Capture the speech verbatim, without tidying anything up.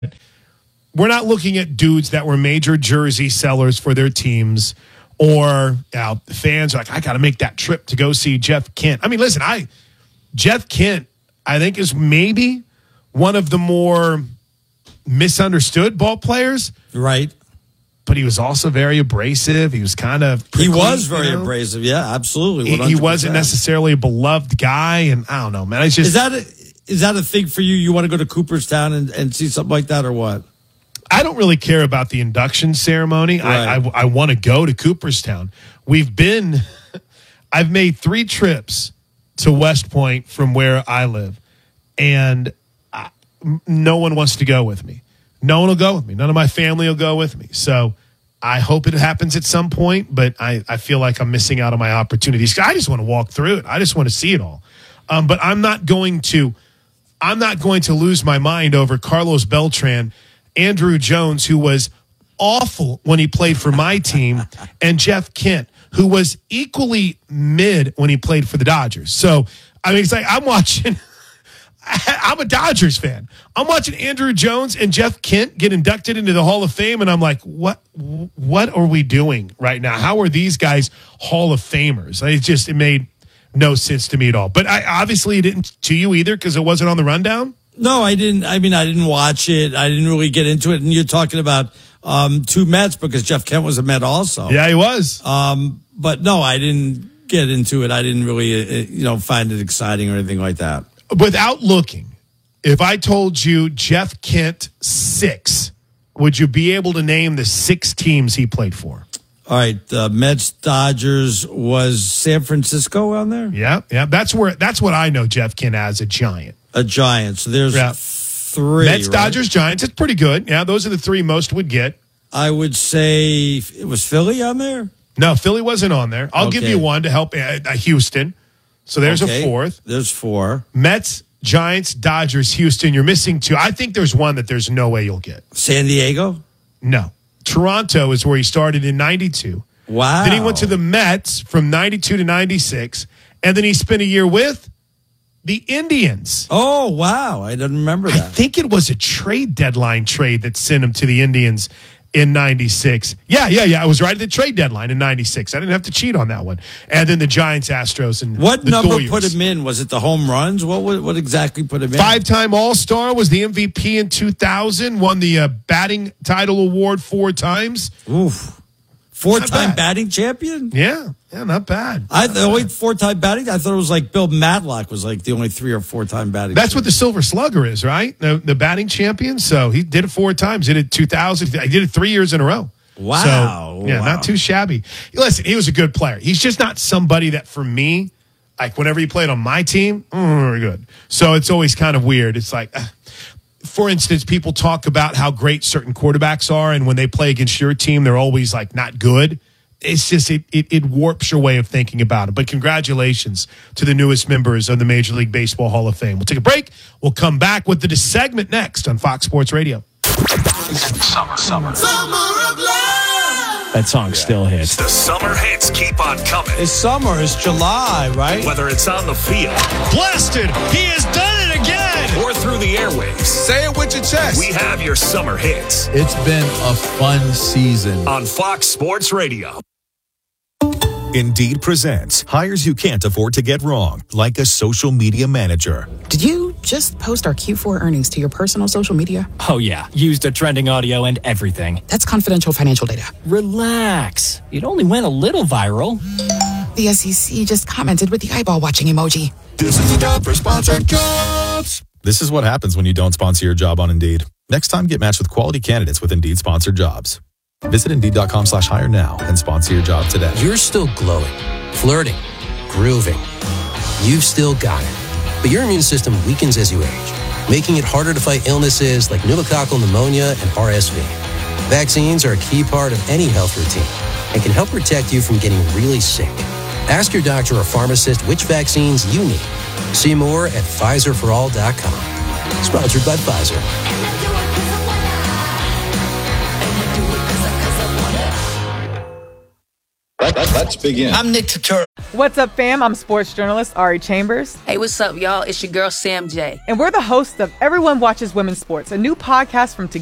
we're not looking at dudes that were major jersey sellers for their teams, or you know, fans are like, I got to make that trip to go see Jeff Kent. I mean, listen, I Jeff Kent, I think, is maybe one of the more misunderstood ball players. Right. But he was also very abrasive. He was kind of prickly, He was very you know? abrasive. Yeah, absolutely. He, he wasn't necessarily a beloved guy, and I don't know, man. It's just is that a, is that a thing for you? You want to go to Cooperstown and, and see something like that, or what? I don't really care about the induction ceremony. Right. I, I, I want to go to Cooperstown. We've been, I've made three trips to West Point from where I live, and I, no one wants to go with me. No one will go with me. None of my family will go with me. So I hope it happens at some point, but I, I feel like I'm missing out on my opportunities. I just want to walk through it. I just want to see it all. Um, but I'm not going to, I'm not going to lose my mind over Carlos Beltran, Andrew Jones, who was awful when he played for my team, and Jeff Kent, who was equally mid when he played for the Dodgers. So, I mean, it's like I'm watching, I'm a Dodgers fan. I'm watching Andrew Jones and Jeff Kent get inducted into the Hall of Fame, and I'm like, what what are we doing right now? How are these guys Hall of Famers? It just, it made no sense to me at all. But I obviously it didn't to you either because it wasn't on the rundown? No, I didn't. I mean, I didn't watch it. I didn't really get into it. And you're talking about um, two Mets because Jeff Kent was a Met also. Yeah, he was. Um, but no, I didn't get into it. I didn't really, uh, you know, find it exciting or anything like that. Without looking, if I told you Jeff Kent six, would you be able to name the six teams he played for? All right, the Mets, Dodgers, was San Francisco on there? Yeah, yeah. That's where. That's what I know Jeff Kent as, a Giant. A Giant. So there's yeah. three. Mets, right? Dodgers, Giants. It's pretty good. Yeah, those are the three most would get. I would say it was Philly on there. No, Philly wasn't on there. I'll okay. give you one to help. Uh, Houston. So there's okay. a fourth. There's four. Mets, Giants, Dodgers, Houston. You're missing two. I think there's one that there's no way you'll get. San Diego? No. Toronto is where he started in ninety-two. Wow. Then he went to the Mets from ninety-two to ninety-six. And then he spent a year with the Indians. Oh, wow. I didn't remember that. I think it was a trade deadline trade that sent him to the Indians in ninety-six. Yeah, yeah, yeah. I was right at the trade deadline in ninety-six. I didn't have to cheat on that one. And then the Giants, Astros, and what the number Doyers. put him in? Was it the home runs? What what, what exactly put him in? Five-time All-Star, was the M V P in two thousand, won the uh, batting title award four times. Oof. Four-time batting champion? Yeah, yeah, not bad. I the only four-time batting. I thought it was like Bill Matlock was like the only three or four-time batting. That's champion. what the Silver Slugger is, right? The, the batting champion. So he did it four times. He did it two thousand. He did it three years in a row. Wow. So, yeah, wow. not too shabby. Listen, he was a good player. He's just not somebody that, for me, like whenever he played on my team, mm, good. So it's always kind of weird. It's like, uh, for instance, people talk about how great certain quarterbacks are, and when they play against your team, they're always like not good. It's just, it, it, it warps your way of thinking about it. But congratulations to the newest members of the Major League Baseball Hall of Fame. We'll take a break. We'll come back with the segment next on Fox Sports Radio. Summer, summer. Summer of love. That song still hits. The summer hits keep on coming. It's summer. It's July, right? Whether it's on the field. Blasted. He has done it again. Or through the airwaves. Say it with your chest. We have your summer hits. It's been a fun season. On Fox Sports Radio. Indeed presents hires you can't afford to get wrong, like a social media manager. Did you just post our Q four earnings to your personal social media? Oh, yeah. Used the trending audio and everything. That's confidential financial data. Relax. It only went a little viral. The S E C just commented with the eyeball watching emoji. This is the job for sponsored jobs. This is what happens when you don't sponsor your job on Indeed. Next time, get matched with quality candidates with Indeed sponsored jobs. Visit Indeed.com slash hire now and sponsor your job today. You're still glowing, flirting, grooving. You've still got it. But your immune system weakens as you age, making it harder to fight illnesses like pneumococcal pneumonia and R S V. Vaccines are a key part of any health routine and can help protect you from getting really sick. Ask your doctor or pharmacist which vaccines you need. See more at Pfizer for all dot com. Sponsored by Pfizer. Let's begin. I'm Nick Turturro. What's up, fam? I'm sports journalist Ari Chambers. Hey, what's up, y'all? It's your girl, Sam J. And we're the hosts of Everyone Watches Women's Sports, a new podcast from Together.